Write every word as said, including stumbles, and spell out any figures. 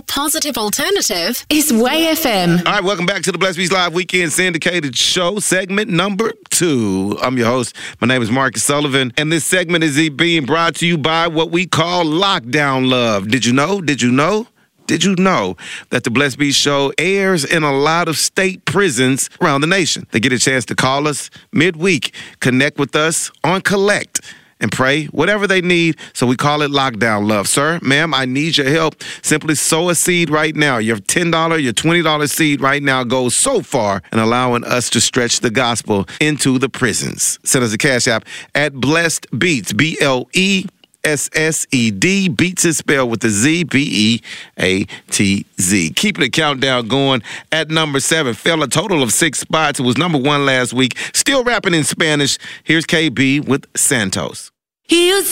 positive alternative is Way F M. All right, welcome back to the Blessed Beats Live Weekend Syndicated Show, segment number two. I'm your host. My name is Marcus Sullivan, and this segment is being brought to you by what we call Lockdown Love. Did you know? Did you know? Did you know that the Blessed Beats Show airs in a lot of state prisons around the nation? They get a chance to call us midweek, connect with us on Collect, and pray whatever they need, so we call it Lockdown Love. Sir, ma'am, I need your help. Simply sow a seed right now. Your ten dollars, your twenty dollars seed right now goes so far in allowing us to stretch the gospel into the prisons. Send us a cash app at Blessed Beats, B L E S S E D. Beats is spelled with a Z, B E A T Z. Keeping the countdown going at number seven. Fell a total of six spots. It was number one last week. Still rapping in Spanish. Here's K B with Santos. You